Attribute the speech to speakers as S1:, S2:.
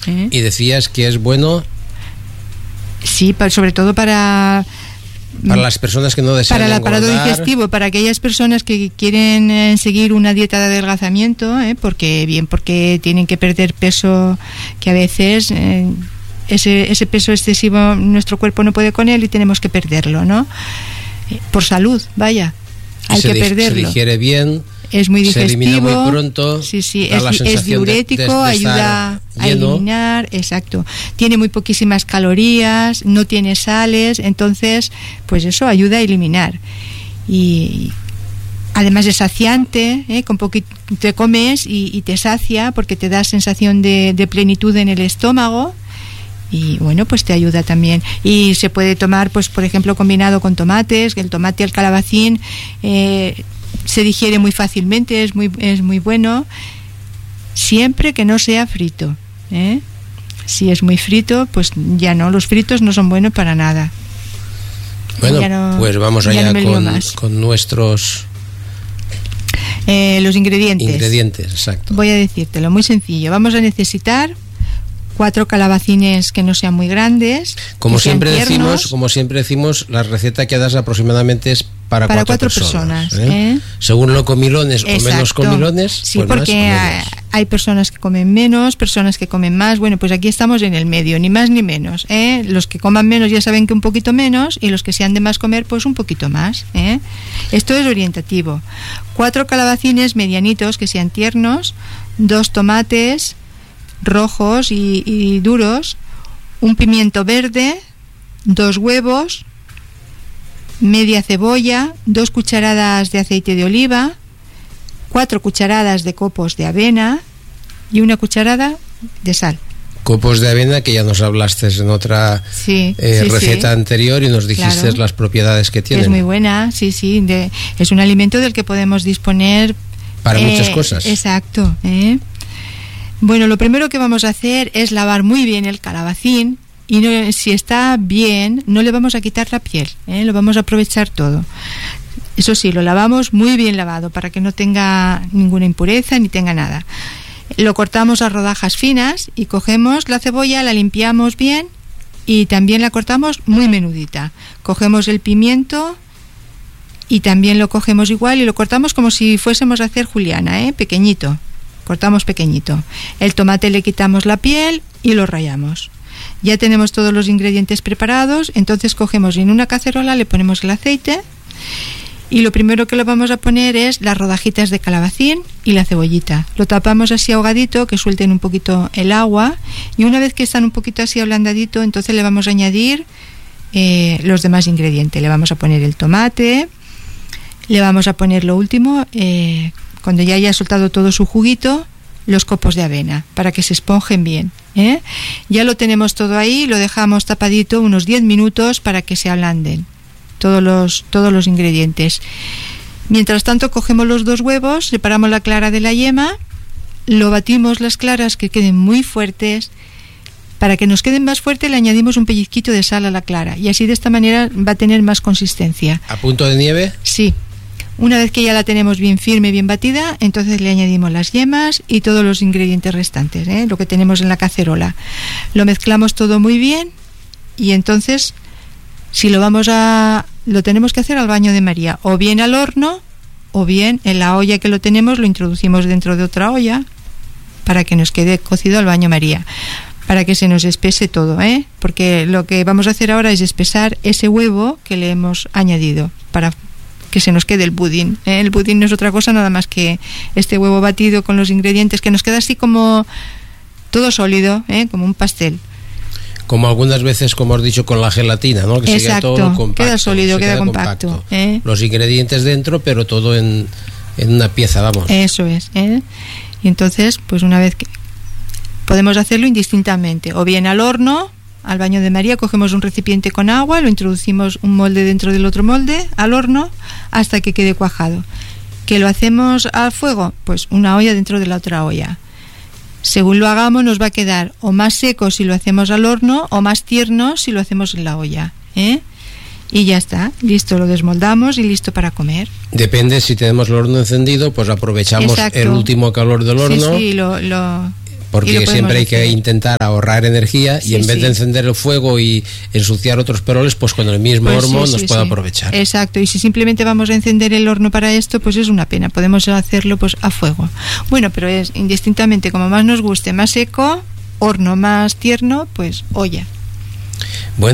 S1: Y decías que es bueno...
S2: Sí, sobre todo para
S1: las personas que no desean
S2: para el aparato
S1: engordar.
S2: digestivo, para aquellas personas que quieren seguir una dieta de adelgazamiento, porque tienen que perder peso, que a veces ese peso excesivo nuestro cuerpo no puede con él y tenemos que perderlo, ¿no? Por salud, vaya, hay que perderlo.
S1: Se digiere bien,
S2: es muy digestivo,
S1: se elimina muy pronto,
S2: sí,
S1: es
S2: diurético, ayuda a eliminar, exacto. Tiene muy poquísimas calorías, no tiene sales, entonces, pues eso ayuda a eliminar. Y además es saciante, con poquito te comes y te sacia porque te da sensación de plenitud en el estómago. Y bueno, pues te ayuda también. Y se puede tomar, pues por ejemplo, combinado con tomates, el tomate y el calabacín se digiere muy fácilmente, es muy bueno, siempre que no sea frito, Si es muy frito, pues ya no, los fritos no son buenos para nada.
S1: Bueno, pues vamos allá con nuestros...
S2: los ingredientes.
S1: Ingredientes, exacto.
S2: Voy a decírtelo, muy sencillo. Vamos a necesitar 4 calabacines que no sean muy grandes.
S1: Como siempre decimos, la receta que das aproximadamente es para 4 personas. Según lo comilones. Exacto. O menos comilones.
S2: Sí, pues porque hay personas que comen menos, personas que comen más. Bueno, pues aquí estamos en el medio, ni más ni menos. Los que coman menos ya saben que un poquito menos, y los que sean de más comer, pues un poquito más. Esto es orientativo. 4 calabacines medianitos que sean tiernos, 2 tomates rojos y duros, un pimiento verde, 2 huevos, media cebolla, 2 cucharadas de aceite de oliva, 4 cucharadas de copos de avena y 1 cucharada de sal.
S1: Copos de avena, que ya nos hablaste en otra receta anterior y nos dijiste las propiedades que tienen.
S2: Es muy buena, es un alimento del que podemos disponer
S1: para muchas cosas.
S2: Exacto. Bueno, lo primero que vamos a hacer es lavar muy bien el calabacín y si está bien, no le vamos a quitar la piel, lo vamos a aprovechar todo. Eso sí, lo lavamos muy bien lavado para que no tenga ninguna impureza ni tenga nada. Lo cortamos a rodajas finas y cogemos la cebolla, la limpiamos bien y también la cortamos muy menudita. Cogemos el pimiento y también lo cogemos igual y lo cortamos como si fuésemos a hacer juliana, pequeñito. Cortamos pequeñito. El tomate le quitamos la piel y lo rallamos. Ya tenemos todos los ingredientes preparados, entonces cogemos y en una cacerola le ponemos el aceite y lo primero que le vamos a poner es las rodajitas de calabacín y la cebollita. Lo tapamos así ahogadito, que suelten un poquito el agua, y una vez que están un poquito así ablandadito, entonces le vamos a añadir los demás ingredientes. Le vamos a poner el tomate, le vamos a poner lo último, cuando ya haya soltado todo su juguito, los copos de avena, para que se esponjen bien. Ya lo tenemos todo ahí, lo dejamos tapadito unos 10 minutos para que se ablanden todos los ingredientes. Mientras tanto, cogemos los 2 huevos, separamos la clara de la yema, lo batimos las claras que queden muy fuertes. Para que nos queden más fuertes, le añadimos un pellizquito de sal a la clara, y así de esta manera va a tener más consistencia.
S1: ¿A punto de nieve?
S2: Sí. Una vez que ya la tenemos bien firme, bien batida, entonces le añadimos las yemas y todos los ingredientes restantes, lo que tenemos en la cacerola. Lo mezclamos todo muy bien y entonces, si lo tenemos que hacer al baño de María, o bien al horno, o bien en la olla que lo tenemos, lo introducimos dentro de otra olla para que nos quede cocido al baño María, para que se nos espese todo, porque lo que vamos a hacer ahora es espesar ese huevo que le hemos añadido para que se nos quede el budín. El budín no es otra cosa nada más que este huevo batido con los ingredientes, que nos queda así como todo sólido, como un pastel.
S1: Como algunas veces, como has dicho, con la gelatina, ¿no? Que
S2: exacto,
S1: queda todo compacto,
S2: queda sólido, queda compacto.
S1: Los ingredientes dentro, pero todo en una pieza, vamos.
S2: Eso es. Y entonces, pues una vez que podemos hacerlo indistintamente, o bien al horno, al baño de María, cogemos un recipiente con agua, lo introducimos un molde dentro del otro molde, al horno, hasta que quede cuajado. ¿Que lo hacemos al fuego? Pues una olla dentro de la otra olla. Según lo hagamos, nos va a quedar o más seco si lo hacemos al horno, o más tierno si lo hacemos en la olla. Y ya está, listo, lo desmoldamos y listo para comer.
S1: Depende, si tenemos el horno encendido, pues aprovechamos exacto. El último calor del horno.
S2: Sí,
S1: Porque siempre hay que intentar ahorrar energía y en vez de encender el fuego y ensuciar otros peroles, pues con el mismo horno nos puede aprovechar.
S2: Exacto, y si simplemente vamos a encender el horno para esto, pues es una pena, podemos hacerlo pues a fuego. Bueno, pero es indistintamente, como más nos guste, más seco, horno, más tierno, pues olla.